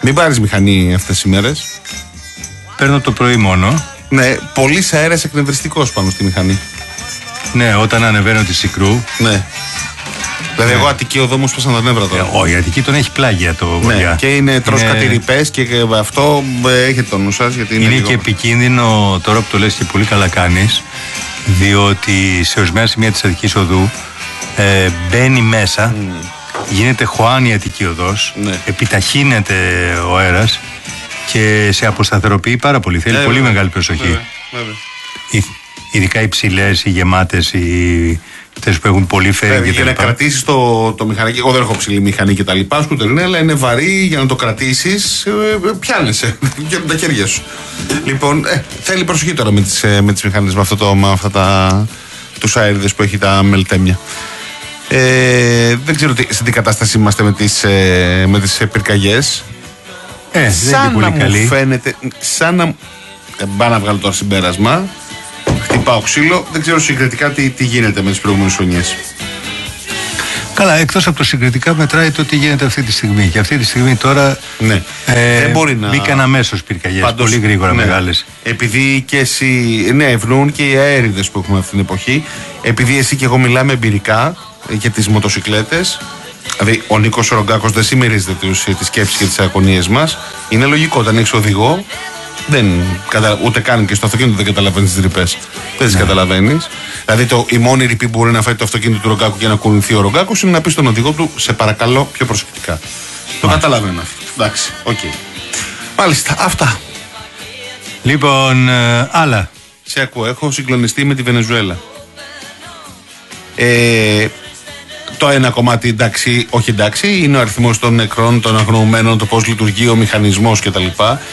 Μην πάρεις μηχανή αυτές τις ημέρες. Παίρνω το πρωί μόνο. Ναι, πολύς αέρας εκνευριστικός πάνω στη μηχανή. Ναι, όταν ανεβαίνω τη Σικρού. Ναι. Δηλαδή, εγώ Αττική οδό μου σπάσαν τα νεύρα τώρα. Όχι, η Αττική τον έχει πλάγια το βορειά. Ναι, και είναι τρως κάτι ρηπές και αυτό έχετε το νου σας. Γιατί είναι και επικίνδυνο τώρα που το λες και πολύ καλά κάνεις, διότι σε ορισμένα σημεία της Αττικής οδού μπαίνει μέσα, γίνεται χωάνη η Αττική οδός, επιταχύνεται ο αέρας και σε αποσταθεροποιεί πάρα πολύ. Θέλει πολύ μεγάλη προσοχή. Ειδικά οι ψηλές, οι γεμάτες, οι αυτές που έχουν πολύ φέρει. Για να κρατήσεις το μηχανάκι. Εγώ δεν έχω ψηλή μηχανή και τα λοιπά. Σκουτερνέλα είναι βαρύ, για να το κρατήσεις. Πιάνεσαι και τα χέρια σου. Λοιπόν, θέλει προσοχή τώρα με τις μηχανές, με αυτά τους αέριδες που έχει τα μελτέμια. Δεν ξέρω σε τι κατάσταση είμαστε με τις πυρκαγιές. Δεν είναι πολύ καλή. Μου φαίνεται, σαν να. Πάω να βγάλω τώρα συμπέρασμα. Χτυπάω ξύλο, δεν ξέρω συγκριτικά τι γίνεται με τις προηγούμενες χρονιές. Καλά, εκτός από το συγκριτικά μετράει το τι γίνεται αυτή τη στιγμή. Και αυτή τη στιγμή τώρα δεν μπορεί να. Μπήκαν αμέσως πυρκαγιές, πολύ γρήγορα μεγάλες. Επειδή και εσύ. Ναι, ευνοούν και οι αέριδες που έχουμε αυτή την εποχή. Επειδή εσύ και εγώ μιλάμε εμπειρικά για τις μοτοσικλέτες. Δηλαδή, ο Νίκος Ρογκάκος δεν συμμερίζεται τις σκέψεις και τις αγωνίες μας. Είναι λογικό όταν έχεις οδηγό. Ούτε καν και στο αυτοκίνητο δεν καταλαβαίνεις τις ρηπές. Δεν τις καταλαβαίνεις. Δηλαδή η μόνη ρηπή που μπορεί να φάει το αυτοκίνητο του Ρογκάκου και να κουνηθεί ο Ρογκάκος είναι να πει στον οδηγό του: σε παρακαλώ πιο προσεκτικά. Το καταλαβαίνω αυτό. Εντάξει, οκ. Μάλιστα, αυτά. Λοιπόν, άλλα. Σε ακούω, έχω συγκλονιστεί με τη Βενεζουέλα. Το ένα κομμάτι εντάξει, όχι εντάξει, είναι ο αριθμός των νεκρών, των αγνοωμένων, το πώς λειτουργεί ο μηχανισμός κτλ.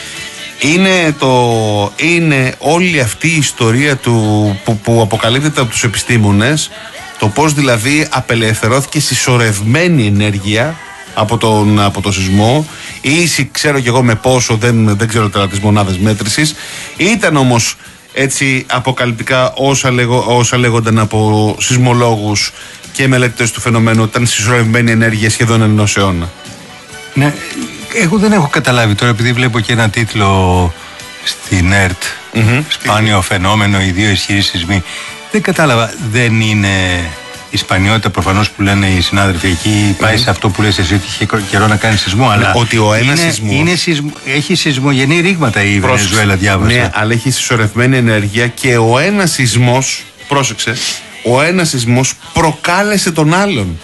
Είναι όλη αυτή η ιστορία που αποκαλύπτεται από τους επιστήμονες, το πώς δηλαδή απελευθερώθηκε συσσωρευμένη ενέργεια από το σεισμό, ίση ξέρω κι εγώ με πόσο, δεν ξέρω τώρα τις μονάδες μέτρησης. Ήταν όμως έτσι αποκαλυπτικά όσα λέγονταν από σεισμολόγους και μελέτες του φαινομένου, ήταν συσσωρευμένη ενέργεια σχεδόν ενός αιώνα. Ναι. Εγώ δεν έχω καταλάβει τώρα, επειδή βλέπω και ένα τίτλο στην ΕΡΤ, σπάνιο φαινόμενο, οι δύο ισχυροί σεισμοί. Δεν κατάλαβα, δεν είναι η σπανιότητα προφανώς που λένε οι συνάδελφοι εκεί, πάει σε αυτό που λες εσύ ότι είχε καιρό να κάνει σεισμό, αλλά ότι ο ένας σεισμός έχει σεισμογενή ρήγματα η Βενεζουέλα, διάβασα. Ναι, αλλά έχει συσσωρευμένη ενέργεια και ο ένας σεισμός, πρόσεξε, ο ένας σεισμός προκάλεσε τον άλλον.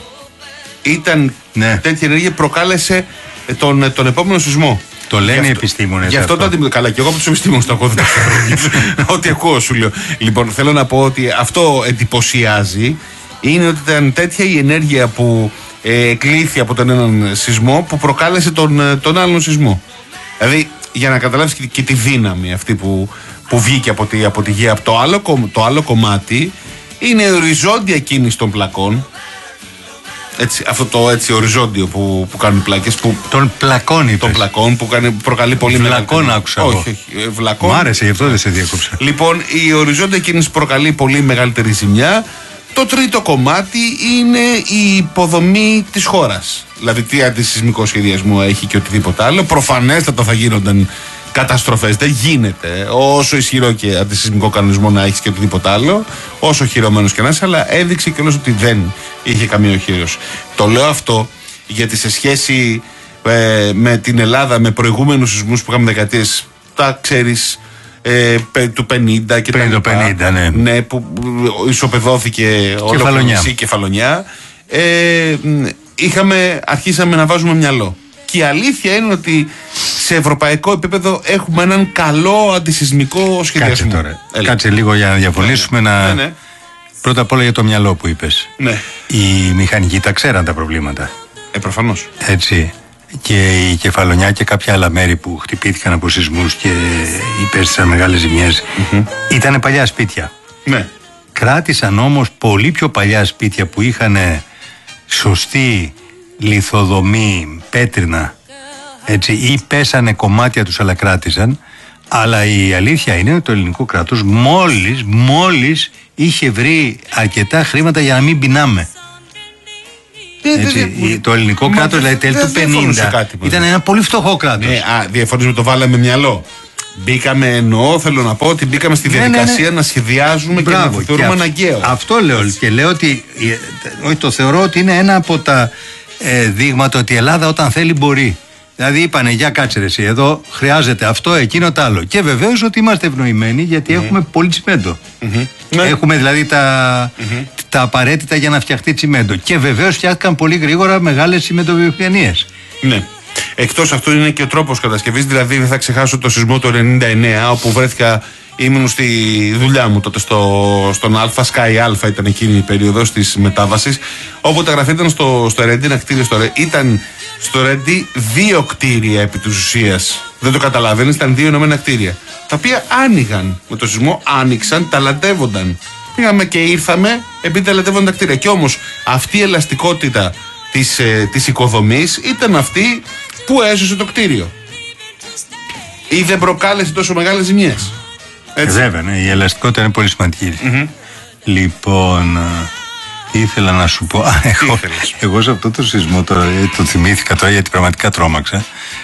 Ήταν τέτοια ενέργεια, προκάλεσε τον επόμενο σεισμό. Το λένε οι επιστήμονες. Γι' αυτό το αντιμετωπίζω. Καλά, και εγώ από τους επιστήμονες το ακούω. Ό,τι ακούω σου λέω. Λοιπόν, θέλω να πω ότι αυτό εντυπωσιάζει. Είναι ότι ήταν τέτοια η ενέργεια που εκλήθη από τον έναν σεισμό που προκάλεσε τον άλλον σεισμό. Δηλαδή, για να καταλάβεις και τη δύναμη αυτή που βγήκε από τη γη. Το άλλο κομμάτι είναι η οριζόντια κίνηση των πλακών. Έτσι, αυτό το έτσι οριζόντιο που κάνουν πλάκες. Των πλακών είπες. Των πλακών που προκαλεί πολύ μεγάλη. Βλακών άκουσα. Όχι, βλακών. Μ' άρεσε, γι' αυτό δεν σε διέκοψα. Λοιπόν, η οριζόντια κίνηση προκαλεί πολύ μεγαλύτερη ζημιά. Το τρίτο κομμάτι είναι η υποδομή της χώρας. Δηλαδή, τι αντισυσμικό σχεδιασμό έχει και οτιδήποτε άλλο. Προφανέστατα θα γίνονταν καταστροφές. Δεν γίνεται. Όσο ισχυρό και αντισυσμικό κανονισμό να έχεις και οτιδήποτε άλλο, όσο χειρωμένος και να είσαι, αλλά έδειξε κιόλας ότι δεν είχε καμία οχύρωση. Το λέω αυτό γιατί σε σχέση με την Ελλάδα, με προηγούμενους σεισμούς που είχαμε δεκαετίες, τα ξέρεις, του 50 και πριν το 50, ναι, που ισοπεδώθηκε ολόκληρη Κεφαλονιά. Αρχίσαμε να βάζουμε μυαλό. Και η αλήθεια είναι ότι σε ευρωπαϊκό επίπεδο έχουμε έναν καλό αντισυσμικό σχεδιασμό. Κάτσε λίγο για να διαφωνήσουμε. Πρώτα απ' όλα για το μυαλό που είπες. Ναι. Οι μηχανικοί τα ξέραν τα προβλήματα. Προφανώς. Έτσι. Και η Κεφαλονιά και κάποια άλλα μέρη που χτυπήθηκαν από σεισμούς και υπέστησαν μεγάλες ζημιές ήταν παλιά σπίτια. Ναι. Κράτησαν όμως πολύ πιο παλιά σπίτια που είχαν σωστή λιθοδομή πέτρινα, έτσι, ή πέσανε κομμάτια τους αλλά κράτησαν. Αλλά η αλήθεια είναι ότι το ελληνικό κράτος μόλις είχε βρει αρκετά χρήματα για να μην πεινάμε. Το ελληνικό κράτος, δηλαδή τέλη του 50, ήταν ένα πολύ φτωχό κράτος. Διαφωνείς με το βάλαμε μυαλό. Μπήκαμε, θέλω να πω ότι μπήκαμε στη διαδικασία να σχεδιάζουμε και να το θεωρούμε αναγκαίο. Αυτό λέω. Και λέω ότι το θεωρώ ότι είναι ένα από τα δείγματα ότι η Ελλάδα όταν θέλει μπορεί. Δηλαδή είπανε, για κάτσε ρε εσύ, εδώ χρειάζεται αυτό, εκείνο, το άλλο. Και βεβαίως ότι είμαστε ευνοημένοι γιατί έχουμε πολύ τσιμέντο. Έχουμε δηλαδή τα απαραίτητα για να φτιαχτεί τσιμέντο. Και βεβαίως φτιάχτηκαν πολύ γρήγορα μεγάλες τσιμεντοβιομηχανίες. Ναι. Εκτός αυτού είναι και ο τρόπος κατασκευής. Δηλαδή δεν θα ξεχάσω το σεισμό του 99, όπου ήμουν στη δουλειά μου τότε στον Αλφα, Sky Alpha ήταν εκείνη η περίοδος της μετάβασης, όπου τα γραφεία ήταν στο Ρέντι, ένα κτίριο ήταν στο Ρέντι 2 κτίρια επί της ουσίας. Δεν το καταλαβαίνεις, ήταν 2 ενωμένα κτίρια. Τα οποία άνοιγαν με το σεισμό, άνοιξαν, ταλαντεύονταν. Πήγαμε και ήρθαμε επειδή ταλαντεύονταν τα κτίρια. Και όμως αυτή η ελαστικότητα της οικοδομής ήταν αυτή που έσωσε το κτίριο. Ή δεν προκάλεσε τόσο μεγάλες ζημιές. Βέβαια, ναι, η ελαστικότητα είναι πολύ σημαντική. Λοιπόν, ήθελα να σου πω. Εγώ σε αυτό το σεισμό το θυμήθηκα τώρα γιατί πραγματικά τρόμαξα.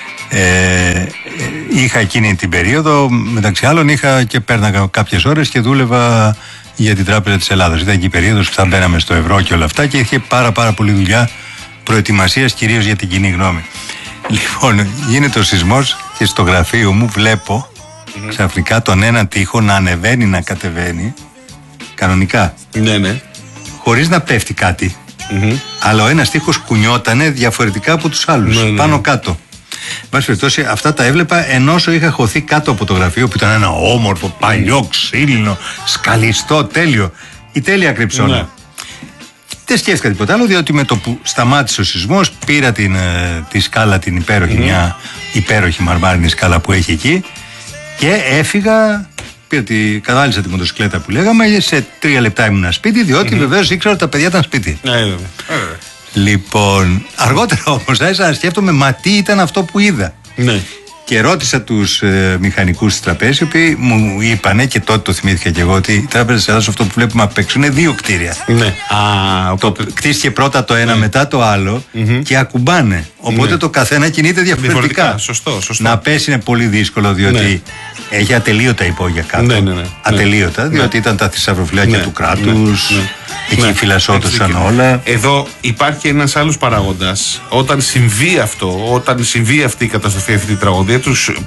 Είχα εκείνη την περίοδο, μεταξύ άλλων, και πέρναγα κάποιες ώρες και δούλευα για την Τράπεζα της Ελλάδας. Ήταν και η περίοδος που θα μπαίναμε στο ευρώ και όλα αυτά και είχε πάρα πολύ δουλειά προετοιμασίας, κυρίως για την κοινή γνώμη. Λοιπόν, γίνεται ο σεισμός και στο γραφείο μου βλέπω ξαφνικά τον ένα τοίχο να ανεβαίνει, να κατεβαίνει κανονικά. Ναι. Χωρίς να πέφτει κάτι. Αλλά ο ένας τοίχος κουνιότανε διαφορετικά από τους άλλους. Πάνω κάτω. Βάση περιπτώσει, αυτά τα έβλεπα ενώ είχα χωθεί κάτω από το γραφείο που ήταν ένα όμορφο, παλιό, ξύλινο, σκαλιστό, τέλειο. Η τέλεια κρυψώνα. Δεν σκέφτηκα τίποτα άλλο, διότι με το που σταμάτησε ο σεισμός πήρα τη σκάλα την υπέροχη, μια υπέροχη μαρμάρινη σκάλα που έχει εκεί και έφυγα, κατάλησα τη μοτοσυκλέτα που λέγαμε, σε 3 λεπτά ήμουν σπίτι, διότι βεβαίως ήξερα ότι τα παιδιά ήταν σπίτι. Λοιπόν, αργότερα όμως άρχισα να σκέφτομαι, μα τι ήταν αυτό που είδα. Και ρώτησα τους μηχανικούς της τραπέζης, οι οποίοι μου είπανε, και τότε το θυμήθηκα και εγώ, ότι η Τράπεζα της Ελλάδας αυτό που βλέπουμε απ' έξω είναι 2 κτίρια. Κτίστηκε πρώτα το ένα, μετά το άλλο και ακουμπάνε. Οπότε το καθένα κινείται διαφορετικά. Σωστό. Να πέσει είναι πολύ δύσκολο, διότι έχει ατελείωτα υπόγεια κάτω. Ατελείωτα, διότι ήταν τα θησαυροφυλάκια του κράτους. Εκεί φυλασσόντουσαν όλα. Εδώ υπάρχει ένας άλλος παράγοντας. Όταν συμβεί αυτό, όταν συμβεί αυτή η καταστροφή, αυτή η τραγωδία,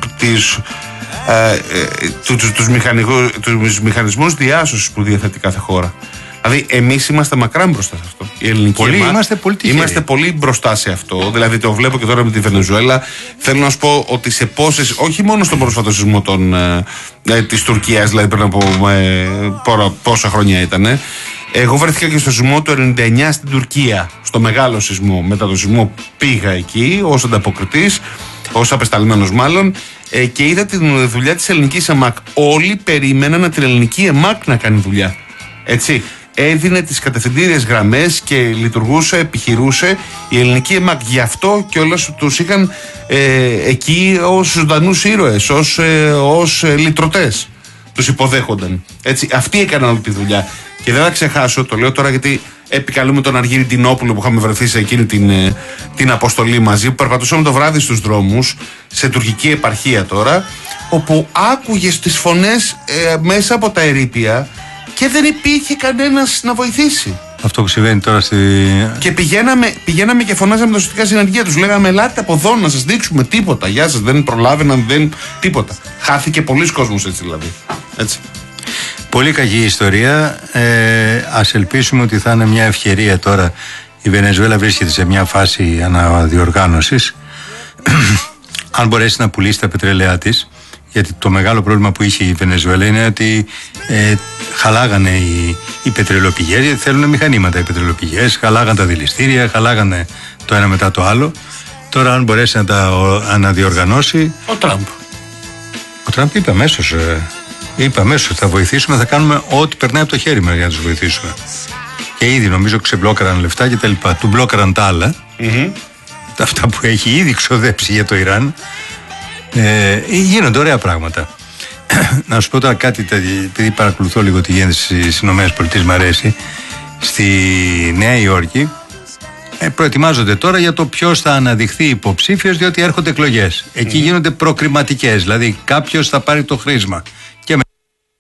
τους μηχανισμούς διάσωσης που διαθέτει κάθε χώρα. Δηλαδή, εμείς είμαστε μακράν μπροστά σε αυτό. Η ελληνική είμαστε πολύ μπροστά σε αυτό. Δηλαδή, το βλέπω και τώρα με τη Βενεζουέλα. Θέλω να σου πω ότι σε πόσες, όχι μόνο στον πρόσφατο σεισμό της Τουρκίας, δηλαδή πριν από πόσα χρόνια ήταν. Εγώ βρέθηκα και στο σεισμό του 99 στην Τουρκία, στο μεγάλο σεισμό. Μετά το σεισμό πήγα εκεί ως ανταποκριτής, ως απεσταλμένος μάλλον, και είδα τη δουλειά της ελληνικής ΕΜΑΚ. Όλοι περίμεναν την ελληνική ΕΜΑΚ να κάνει δουλειά. Έτσι. Έδινε τις κατευθυντήριες γραμμές και λειτουργούσε, επιχειρούσε η ελληνική ΕΜΑΚ. Γι' αυτό και όλες τους είχαν εκεί ως ζωντανούς ήρωες, ως λυτρωτές. Τους υποδέχονταν. Έτσι. Αυτοί έκαναν όλη τη δουλειά. Και δεν θα ξεχάσω, το λέω τώρα γιατί επικαλούμε τον Αργύρη Ντινόπουλο που είχαμε βρεθεί σε εκείνη την αποστολή μαζί, που περπατούσαμε το βράδυ στους δρόμους, σε τουρκική επαρχία τώρα, όπου άκουγες τις φωνές μέσα από τα ερείπια και δεν υπήρχε κανένας να βοηθήσει. Αυτό που συμβαίνει τώρα Και πηγαίναμε και φωνάζαμε τα σωστικά συνεργεία τους. Λέγαμε, ελάτε από εδώ να σας δείξουμε τίποτα. Γεια σας, δεν προλάβαιναν, τίποτα. Χάθηκε πολλοί κόσμος έτσι δηλαδή. Έτσι. Πολύ κακή ιστορία. Ας ελπίσουμε ότι θα είναι μια ευκαιρία τώρα. Η Βενεζουέλα βρίσκεται σε μια φάση αναδιοργάνωσης. Αν μπορέσει να πουλήσει τα πετρέλαιά της, γιατί το μεγάλο πρόβλημα που είχε η Βενεζουέλα είναι ότι χαλάγανε οι πετρελαιοπηγές, γιατί θέλουν μηχανήματα οι πετρελαιοπηγές, χαλάγανε τα δηληστήρια, χαλάγανε το ένα μετά το άλλο. Τώρα αν μπορέσει να τα αναδιοργανώσει. Ο Τραμπ είπε αμέσως θα βοηθήσουμε, θα κάνουμε ό,τι περνάει από το χέρι μας για να τους βοηθήσουμε. Και ήδη νομίζω ξεμπλόκαραν λεφτά και τα λοιπά. Του μπλόκαραν τα άλλα, αυτά που έχει ήδη ξοδέψει για το Ιράν. Γίνονται ωραία πράγματα. Να σου πω τώρα κάτι, επειδή παρακολουθώ λίγο τι γίνεται στις ΗΠΑ, μ' αρέσει. Στη Νέα Υόρκη προετοιμάζονται τώρα για το ποιος θα αναδειχθεί υποψήφιος, διότι έρχονται εκλογές. Εκεί γίνονται προκριματικές, δηλαδή κάποιος θα πάρει το χρήσμα.